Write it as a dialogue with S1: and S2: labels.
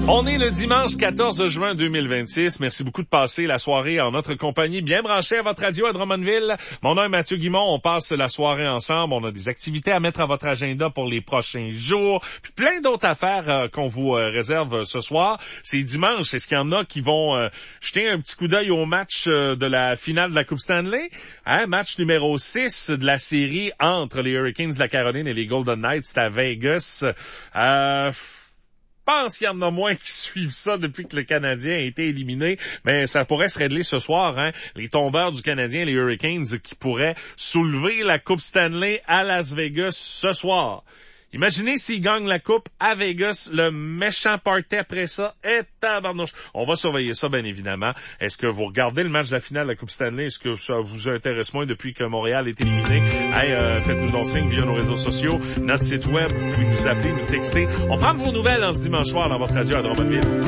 S1: On est le dimanche 14 juin 2026. Merci beaucoup de passer la soirée en notre compagnie, bien branché à votre radio à Drummondville. Mon nom est Mathieu Guimond. On passe la soirée ensemble. On a des activités à mettre à votre agenda pour les prochains jours. Puis plein d'autres affaires qu'on vous réserve ce soir. C'est dimanche. Est-ce qu'il y en a qui vont jeter un petit coup d'œil au match de la finale de la Coupe Stanley? Match numéro 6 de la série entre les Hurricanes de la Caroline et les Golden Knights. C'est à Vegas. Je pense qu'il y en a moins qui suivent ça depuis que le Canadien a été éliminé, mais ça pourrait se régler ce soir, Les tombeurs du Canadien, les Hurricanes, qui pourraient soulever la Coupe Stanley à Las Vegas ce soir. Imaginez s'ils gagnent la Coupe à Vegas, le méchant party après ça est tabarnouche. On va surveiller ça, bien évidemment. Est-ce que vous regardez le match de la finale de la Coupe Stanley? Est-ce que ça vous intéresse moins depuis que Montréal est éliminé? Faites-nous donc signe via nos réseaux sociaux, notre site web. Vous pouvez nous appeler, nous texter. On prend vos nouvelles en ce dimanche soir dans votre radio à Drummondville.